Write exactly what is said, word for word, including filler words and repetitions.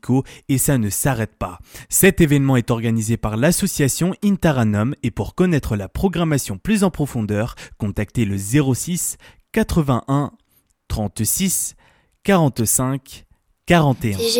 musicaux et ça ne s'arrête pas. Cet événement est organisé par l'association Interanum et pour connaître la programmation plus en profondeur, contactez le zéro six quatre-vingt-un trente-six quarante-cinq quarante et un.